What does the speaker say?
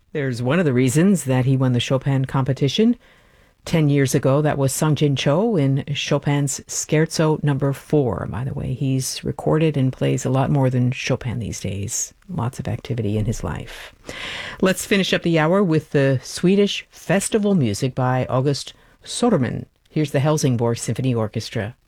There's one of the reasons that he won the Chopin competition. 10 years ago, that was Sung Jin Cho in Chopin's Scherzo Number 4. By the way, he's recorded and plays a lot more than Chopin these days. Lots of activity in his life. Let's finish up the hour with the Swedish festival music by August Soderman. Here's the Helsingborg Symphony Orchestra.